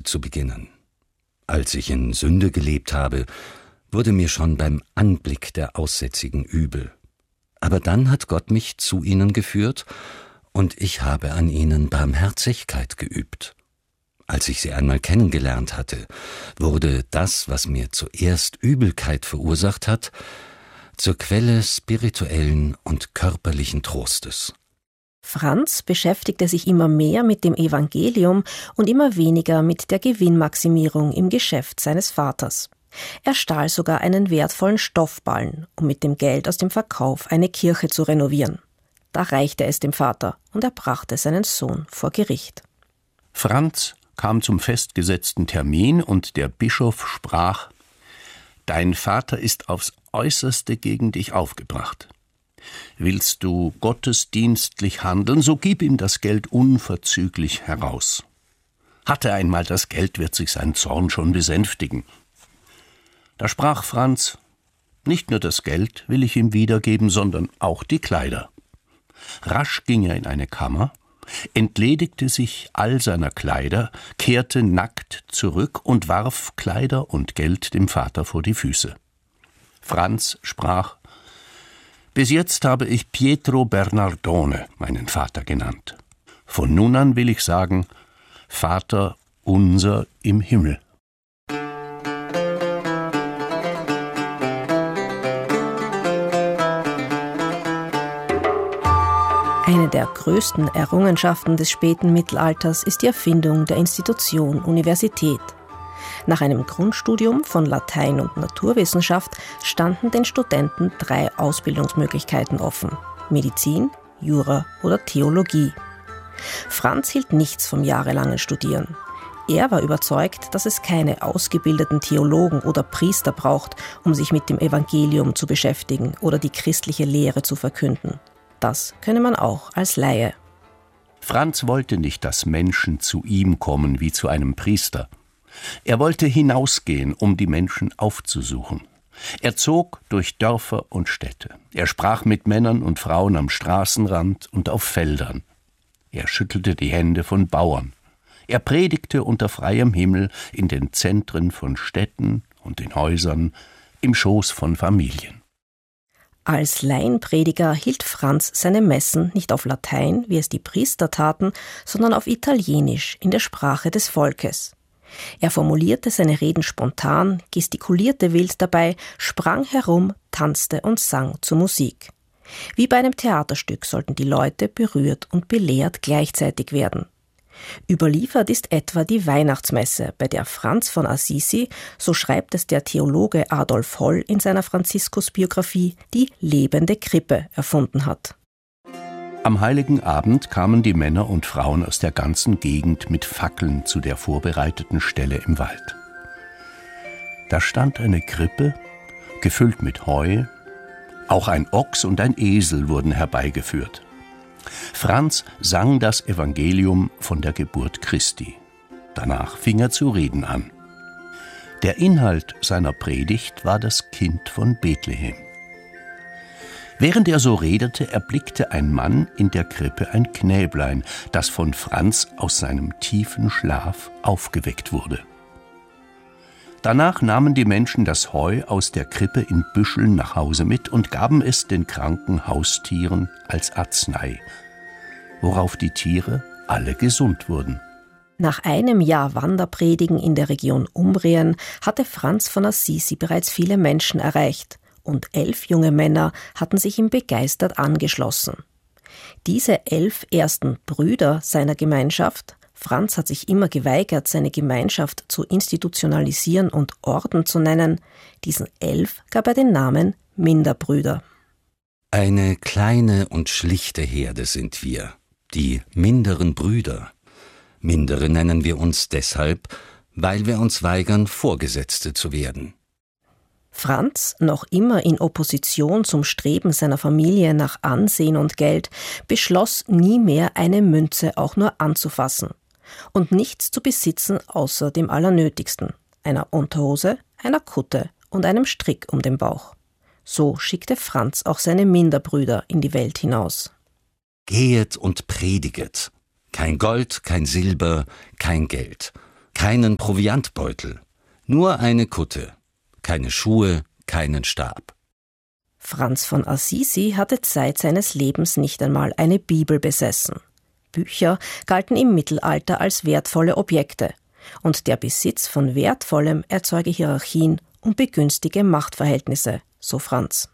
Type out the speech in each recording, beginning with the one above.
zu beginnen. Als ich in Sünde gelebt habe, wurde mir schon beim Anblick der Aussätzigen übel. Aber dann hat Gott mich zu ihnen geführt, und ich habe an ihnen Barmherzigkeit geübt. Als ich sie einmal kennengelernt hatte, wurde das, was mir zuerst Übelkeit verursacht hat, zur Quelle spirituellen und körperlichen Trostes. Franz beschäftigte sich immer mehr mit dem Evangelium und immer weniger mit der Gewinnmaximierung im Geschäft seines Vaters. Er stahl sogar einen wertvollen Stoffballen, um mit dem Geld aus dem Verkauf eine Kirche zu renovieren. Da reichte es dem Vater und er brachte seinen Sohn vor Gericht. Franz kam zum festgesetzten Termin und der Bischof sprach: »Dein Vater ist aufs Äußerste gegen dich aufgebracht. Willst du gottesdienstlich handeln, so gib ihm das Geld unverzüglich heraus. Hat er einmal das Geld, wird sich sein Zorn schon besänftigen.« Da sprach Franz: »Nicht nur das Geld will ich ihm wiedergeben, sondern auch die Kleider.« Rasch ging er in eine Kammer, entledigte sich all seiner Kleider, kehrte nackt zurück und warf Kleider und Geld dem Vater vor die Füße. Franz sprach: »Bis jetzt habe ich Pietro Bernardone meinen Vater genannt. Von nun an will ich sagen: Vater unser im Himmel.« Eine der größten Errungenschaften des späten Mittelalters ist die Erfindung der Institution Universität. Nach einem Grundstudium von Latein und Naturwissenschaft standen den Studenten 3 Ausbildungsmöglichkeiten offen: Medizin, Jura oder Theologie. Franz hielt nichts vom jahrelangen Studieren. Er war überzeugt, dass es keine ausgebildeten Theologen oder Priester braucht, um sich mit dem Evangelium zu beschäftigen oder die christliche Lehre zu verkünden. Das könne man auch als Laie. Franz wollte nicht, dass Menschen zu ihm kommen wie zu einem Priester. Er wollte hinausgehen, um die Menschen aufzusuchen. Er zog durch Dörfer und Städte. Er sprach mit Männern und Frauen am Straßenrand und auf Feldern. Er schüttelte die Hände von Bauern. Er predigte unter freiem Himmel in den Zentren von Städten und in Häusern, im Schoß von Familien. Als Laienprediger hielt Franz seine Messen nicht auf Latein, wie es die Priester taten, sondern auf Italienisch, in der Sprache des Volkes. Er formulierte seine Reden spontan, gestikulierte wild dabei, sprang herum, tanzte und sang zur Musik. Wie bei einem Theaterstück sollten die Leute berührt und belehrt gleichzeitig werden. Überliefert ist etwa die Weihnachtsmesse, bei der Franz von Assisi, so schreibt es der Theologe Adolf Holl in seiner Franziskusbiografie, die lebende Krippe erfunden hat. Am Heiligen Abend kamen die Männer und Frauen aus der ganzen Gegend mit Fackeln zu der vorbereiteten Stelle im Wald. Da stand eine Krippe, gefüllt mit Heu, auch ein Ochs und ein Esel wurden herbeigeführt. Franz sang das Evangelium von der Geburt Christi. Danach fing er zu reden an. Der Inhalt seiner Predigt war das Kind von Bethlehem. Während er so redete, erblickte ein Mann in der Krippe ein Knäblein, das von Franz aus seinem tiefen Schlaf aufgeweckt wurde. Danach nahmen die Menschen das Heu aus der Krippe in Büscheln nach Hause mit und gaben es den kranken Haustieren als Arznei, worauf die Tiere alle gesund wurden. Nach einem Jahr Wanderpredigen in der Region Umbrien hatte Franz von Assisi bereits viele Menschen erreicht und 11 junge Männer hatten sich ihm begeistert angeschlossen. Diese 11 ersten Brüder seiner Gemeinschaft, Franz hat sich immer geweigert, seine Gemeinschaft zu institutionalisieren und Orden zu nennen, diesen 11 gab er den Namen Minderbrüder. Eine kleine und schlichte Herde sind wir, die minderen Brüder. Mindere nennen wir uns deshalb, weil wir uns weigern, Vorgesetzte zu werden. Franz, noch immer in Opposition zum Streben seiner Familie nach Ansehen und Geld, beschloss, nie mehr eine Münze auch nur anzufassen und nichts zu besitzen außer dem Allernötigsten, einer Unterhose, einer Kutte und einem Strick um den Bauch. So schickte Franz auch seine Minderbrüder in die Welt hinaus. Gehet und prediget. Kein Gold, kein Silber, kein Geld. keinen Proviantbeutel, nur eine Kutte, keine Schuhe, keinen Stab. Franz von Assisi hatte Zeit seines Lebens nicht einmal eine Bibel besessen. Bücher galten im Mittelalter als wertvolle Objekte, und der Besitz von Wertvollem erzeuge Hierarchien und begünstige Machtverhältnisse, so Franz.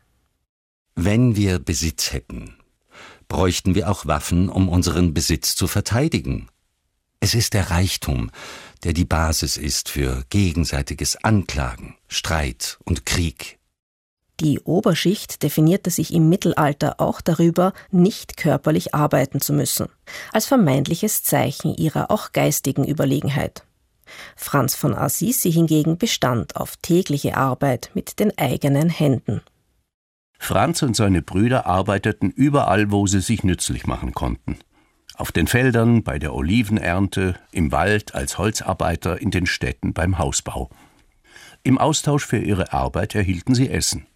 Wenn wir Besitz hätten, bräuchten wir auch Waffen, um unseren Besitz zu verteidigen. Es ist der Reichtum, der die Basis ist für gegenseitiges Anklagen, Streit und Krieg. Die Oberschicht definierte sich im Mittelalter auch darüber, nicht körperlich arbeiten zu müssen, als vermeintliches Zeichen ihrer auch geistigen Überlegenheit. Franz von Assisi hingegen bestand auf tägliche Arbeit mit den eigenen Händen. Franz und seine Brüder arbeiteten überall, wo sie sich nützlich machen konnten. Auf den Feldern, bei der Olivenernte, im Wald als Holzarbeiter, in den Städten beim Hausbau. Im Austausch für ihre Arbeit erhielten sie Essen.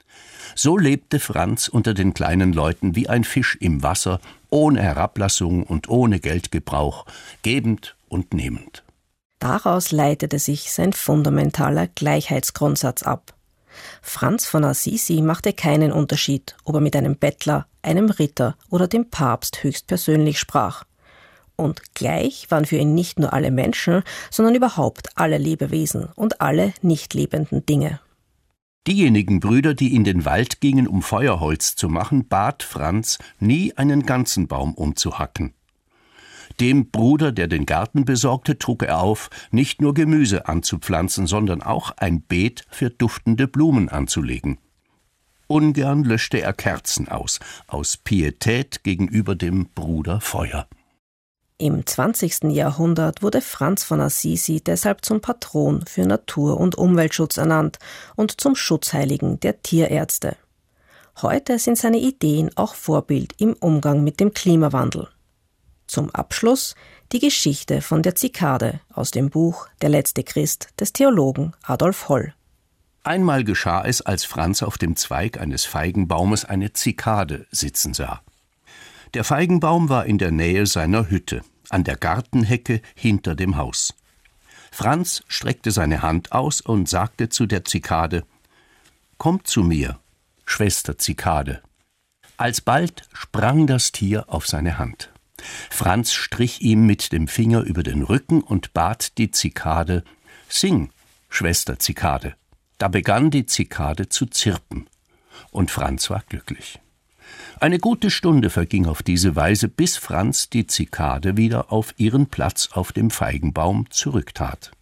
So lebte Franz unter den kleinen Leuten wie ein Fisch im Wasser, ohne Herablassung und ohne Geldgebrauch, gebend und nehmend. Daraus leitete sich sein fundamentaler Gleichheitsgrundsatz ab. Franz von Assisi machte keinen Unterschied, ob er mit einem Bettler, einem Ritter oder dem Papst höchstpersönlich sprach. Und gleich waren für ihn nicht nur alle Menschen, sondern überhaupt alle Lebewesen und alle nicht lebenden Dinge. Diejenigen Brüder, die in den Wald gingen, um Feuerholz zu machen, bat Franz, nie einen ganzen Baum umzuhacken. Dem Bruder, der den Garten besorgte, trug er auf, nicht nur Gemüse anzupflanzen, sondern auch ein Beet für duftende Blumen anzulegen. Ungern löschte er Kerzen aus Pietät gegenüber dem Bruder Feuer. Im 20. Jahrhundert wurde Franz von Assisi deshalb zum Patron für Natur- und Umweltschutz ernannt und zum Schutzheiligen der Tierärzte. Heute sind seine Ideen auch Vorbild im Umgang mit dem Klimawandel. Zum Abschluss die Geschichte von der Zikade aus dem Buch Der letzte Christ des Theologen Adolf Holl. Einmal geschah es, als Franz auf dem Zweig eines Feigenbaumes eine Zikade sitzen sah. Der Feigenbaum war in der Nähe seiner Hütte, an der Gartenhecke hinter dem Haus. Franz streckte seine Hand aus und sagte zu der Zikade: »Komm zu mir, Schwester Zikade.« Alsbald sprang das Tier auf seine Hand. Franz strich ihm mit dem Finger über den Rücken und bat die Zikade: »Sing, Schwester Zikade.« Da begann die Zikade zu zirpen, und Franz war glücklich. Eine gute Stunde verging auf diese Weise, bis Franz die Zikade wieder auf ihren Platz auf dem Feigenbaum zurücktat.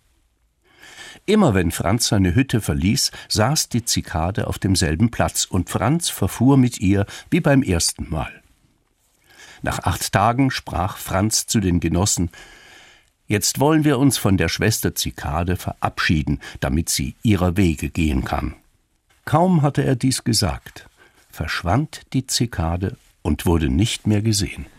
Immer wenn Franz seine Hütte verließ, saß die Zikade auf demselben Platz, und Franz verfuhr mit ihr wie beim ersten Mal. Nach 8 Tagen sprach Franz zu den Genossen: »Jetzt wollen wir uns von der Schwester Zikade verabschieden, damit sie ihrer Wege gehen kann.« Kaum hatte er dies gesagt, verschwand die Zikade und wurde nicht mehr gesehen.